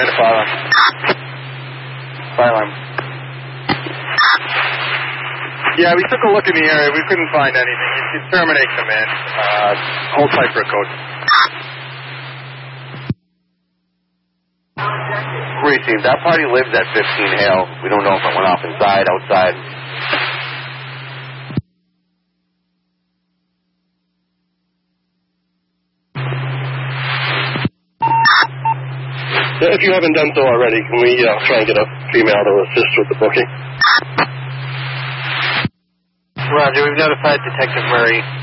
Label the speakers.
Speaker 1: in a fire alarm. Fire alarm. Yeah, we took a look in the area. We couldn't find anything. You can terminate command. Hold tight for a code.
Speaker 2: Greasy, that party lives at 15 Hale. We don't know if it went off inside, outside.
Speaker 3: If you haven't done so already, can we try and get a female to assist with the booking?
Speaker 1: Roger, we've notified Detective Murray.